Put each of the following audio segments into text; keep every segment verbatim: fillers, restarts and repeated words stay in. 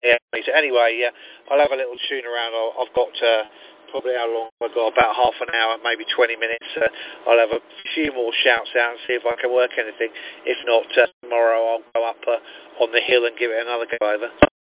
Yeah, so anyway, yeah, I'll have a little tune around. I'll, I've got uh, probably how long I've got, about half an hour, maybe twenty minutes. Uh, I'll have a few more shouts out and see if I can work anything. If not, uh, tomorrow I'll go up uh, on the hill and give it another go over.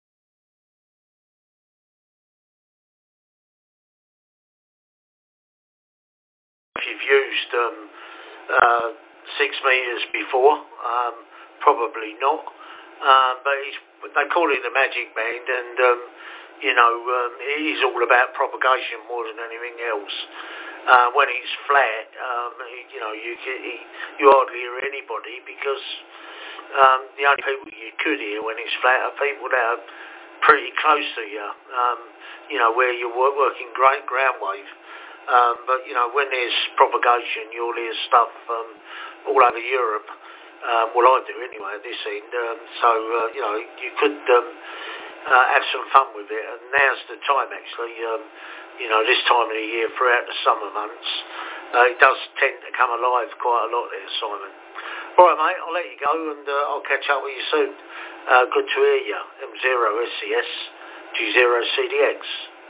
If you've used um, uh, six metres before, um, probably not. Um, but it's, they call it the magic band, and um, you know, um, it is all about propagation more than anything else. Uh, when it's flat, um, you know, you you hardly hear anybody, because um, the only people you could hear when it's flat are people that are pretty close to you. Um, you know, where you're working great ground wave. Um, but you know, when there's propagation, you'll hear stuff um, all over Europe. Um, well, I do anyway at this end. Um, so uh, you know, you could um, uh, have some fun with it. And now's the time, actually. Um, you know, this time of the year, throughout the summer months, uh, it does tend to come alive quite a lot there, Simon. All right, mate. I'll let you go, and uh, I'll catch up with you soon. Uh, good to hear you. M zero S C S G zero C D X.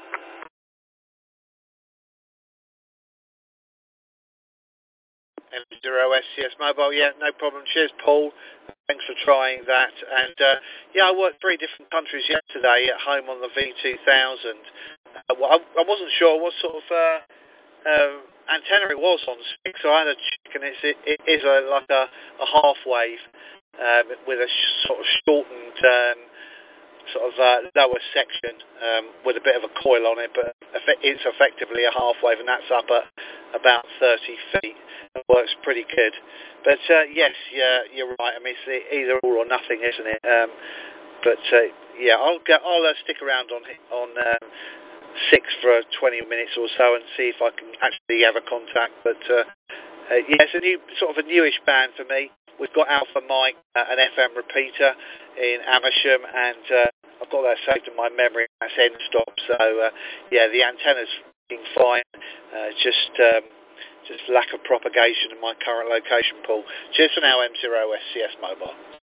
M zero S C S Mobile, yeah, no problem. Cheers, Paul. Thanks for trying that. And uh, yeah, I worked three different countries yesterday at home on the V two thousand. Uh, well, I, I wasn't sure what sort of uh, uh, antenna it was on six, so I had a check, and it's, it, it is a, like a, a half wave um, with a sh- sort of shortened um, sort of uh, lower section um, with a bit of a coil on it, but eff- it's effectively a half wave, and that's up at about thirty feet. It works pretty good. But uh, yes, yeah, you're right. I mean, it's either all or nothing, isn't it? Um, but uh, yeah, I'll go, I'll uh, stick around on on um, six for twenty minutes or so and see if I can actually have a contact. But uh, uh, yeah, it's a new sort of a newish band for me. We've got Alpha Mike, uh, an F M repeater in Amersham, and uh, I've got that saved in my memory. That's end stop. So uh, yeah, the antenna's working fine. Uh, just um, just lack of propagation in my current location pool. Cheers for now, M zero S C S Mobile.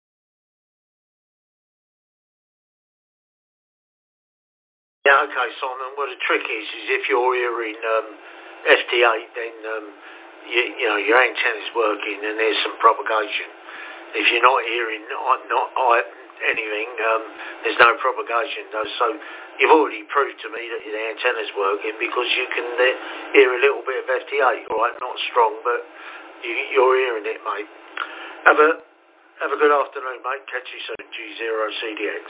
Yeah, okay, Simon. Well, the trick is, is if you're hearing um, F T eight, then um, you, you know your antenna's working and there's some propagation. If you're not hearing not, not anything, um, there's no propagation. Though. So you've already proved to me that the antenna's working, because you can uh, hear a little bit of F T eight. All right, not strong, but you, you're hearing it, mate. Have a have a good afternoon, mate. Catch you soon. G zero C D X.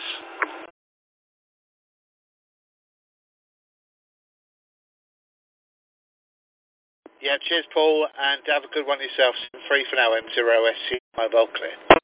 Yeah, cheers, Paul, and have a good one yourself. Free for now, M zero S C Mobile clear.